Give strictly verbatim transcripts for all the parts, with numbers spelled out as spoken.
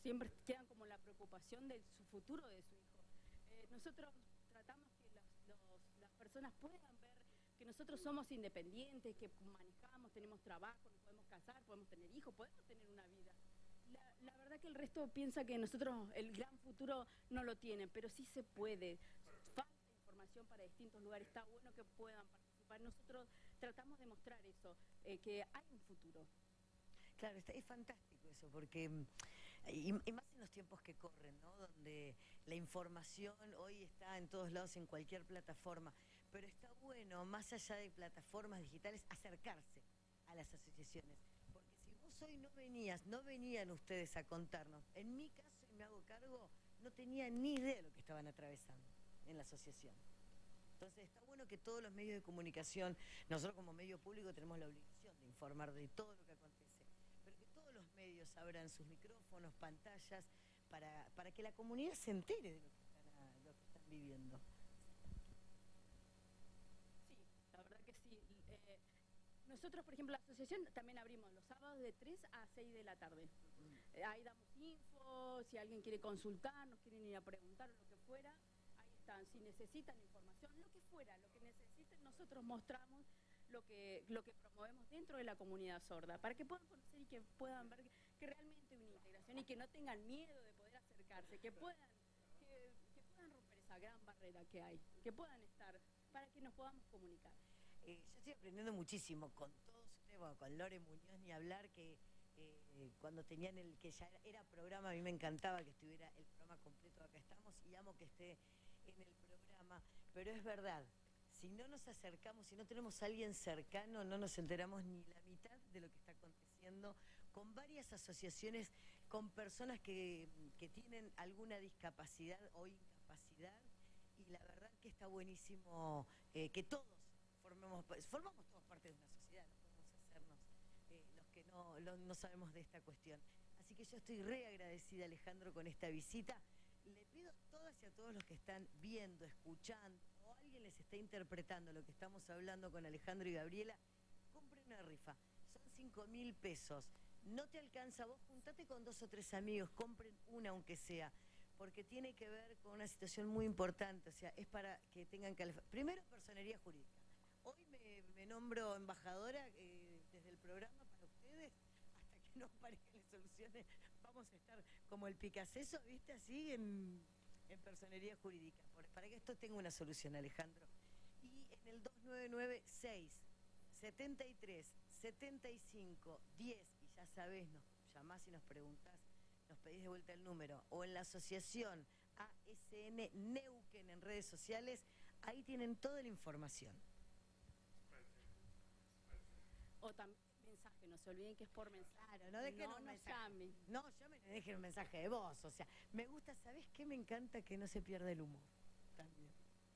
siempre quedan como la preocupación de su futuro de su hijo. Eh, nosotros tratamos que las, los, las personas puedan ver que nosotros somos independientes, que manejamos, tenemos trabajo, nos podemos casar, podemos tener hijos, podemos tener una vida. La, la verdad que el resto piensa que nosotros el gran futuro no lo tienen, pero sí se puede. Falta información para distintos lugares, está bueno que puedan participar. Nosotros tratamos de mostrar eso, eh, que hay un futuro. Claro, está, es fantástico eso, porque, y, y más en los tiempos que corren, ¿no? Donde la información hoy está en todos lados, en cualquier plataforma, pero está bueno, más allá de plataformas digitales, acercarse a las asociaciones, porque si vos hoy no venías, no venían ustedes a contarnos, en mi caso, y me hago cargo, no tenía ni idea de lo que estaban atravesando en la asociación. Entonces está bueno que todos los medios de comunicación, nosotros como medio público tenemos la obligación de informar de todo lo que acontece, pero que todos los medios abran sus micrófonos, pantallas, para, para que la comunidad se entere de lo que están, a, lo que están viviendo. Sí, la verdad que sí. Eh, nosotros, por ejemplo, la asociación también abrimos los sábados de tres a seis de la tarde. Eh, ahí damos info, si alguien quiere consultar, nos quieren ir a preguntar o lo que fuera. Están, si necesitan información, lo que fuera, lo que necesiten, nosotros mostramos lo que, lo que promovemos dentro de la comunidad sorda, para que puedan conocer y que puedan ver que, que realmente hay una integración y que no tengan miedo de poder acercarse, que puedan, que, que puedan romper esa gran barrera que hay, que puedan estar, para que nos podamos comunicar. Eh, yo estoy aprendiendo muchísimo con todos ustedes, bueno, con Lore Muñoz ni hablar, que eh, cuando tenían el que ya era, era programa, a mí me encantaba que estuviera el programa completo, acá estamos, y amo que esté en el programa, pero es verdad, si no nos acercamos, si no tenemos a alguien cercano, no nos enteramos ni la mitad de lo que está aconteciendo con varias asociaciones, con personas que, que tienen alguna discapacidad o incapacidad, y la verdad que está buenísimo eh, que todos formemos, formamos todos parte de una sociedad, no podemos hacernos eh, los que no, los, no sabemos de esta cuestión. Así que yo estoy re agradecida, Alejandro, con esta visita. Le pido a todas y a todos los que están viendo, escuchando, o alguien les está interpretando lo que estamos hablando con Alejandro y Gabriela, compren una rifa. Son cinco mil pesos. No te alcanza vos, juntate con dos o tres amigos, compren una aunque sea, porque tiene que ver con una situación muy importante, o sea, es para que tengan calefacción. Primero, personería jurídica. Hoy me, me nombro embajadora eh, desde el programa para ustedes. Que no aparezcan las soluciones, vamos a estar como el Picasso, ¿viste? Así en, en personería jurídica, por, para que esto tenga una solución, Alejandro. Y en el dos nueve nueve seis setenta y tres setenta y cinco diez, y ya sabés, nos llamás y nos preguntás, nos pedís de vuelta el número, o en la asociación A S N Neuquén en redes sociales, ahí tienen toda la información. O también mensaje, no se olviden que es por mensaje. Claro, no dejen no un nos mensaje. llamen. No llamen, dejen un mensaje de voz. O sea, me gusta, ¿sabés qué? Me encanta que no se pierda el humor. También.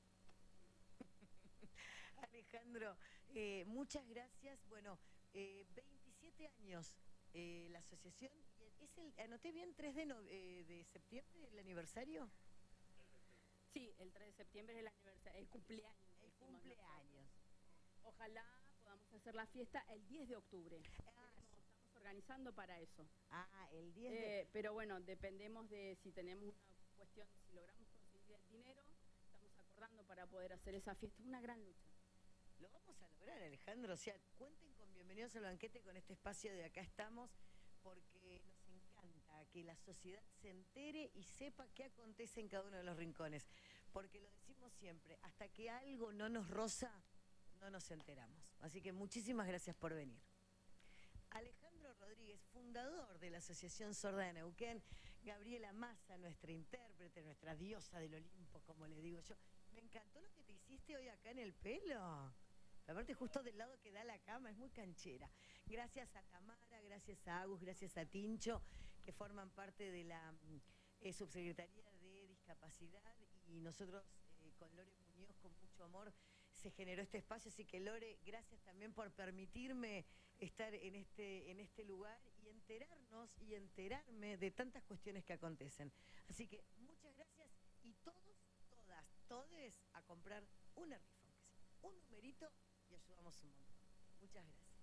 Alejandro, eh, muchas gracias. Bueno, eh, veintisiete años eh, la asociación. ¿Es el, anoté bien, tres de, no, eh, de septiembre el aniversario? Sí, el tres de septiembre es el aniversario, el cumpleaños. El cumpleaños. Ojalá podamos hacer la fiesta el diez de octubre. Ah, Estamos, estamos organizando para eso. Ah, el diez de... Eh, pero bueno, dependemos de si tenemos una cuestión, si logramos conseguir el dinero, estamos acordando para poder hacer esa fiesta. Es una gran lucha. Lo vamos a lograr, Alejandro. O sea, cuenten con Bienvenidos al Banquete, con este espacio de Acá Estamos, porque nos encanta que la sociedad se entere y sepa qué acontece en cada uno de los rincones. Porque lo decimos siempre, hasta que algo no nos roza, no nos enteramos. Así que muchísimas gracias por venir. Alejandro Rodríguez, fundador de la Asociación Sorda de Neuquén, Gabriela Massa, nuestra intérprete, nuestra diosa del Olimpo, como le digo yo. Me encantó lo que te hiciste hoy acá en el pelo. Aparte justo del lado que da la cama, es muy canchera. Gracias a Tamara, gracias a Agus, gracias a Tincho, que forman parte de la eh, Subsecretaría de Discapacidad, y nosotros eh, con Lore Muñoz, con mucho amor, se generó este espacio. Así que Lore, gracias también por permitirme estar en este, en este lugar y enterarnos y enterarme de tantas cuestiones que acontecen. Así que muchas gracias, y todos, todas, todes a comprar una rifa, aunque sea un numerito, y ayudamos un montón. Muchas gracias.